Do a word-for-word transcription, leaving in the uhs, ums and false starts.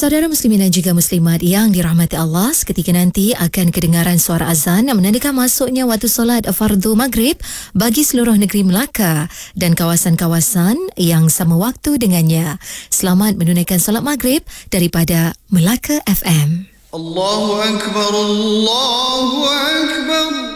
Saudara muslimin dan juga muslimat yang dirahmati Allah, seketika nanti akan kedengaran suara azan yang menandakan masuknya waktu solat fardu maghrib bagi seluruh negeri Melaka dan kawasan-kawasan yang sama waktu dengannya. Selamat menunaikan solat maghrib daripada Melaka F M. Allahu Akbar, Allahu Akbar.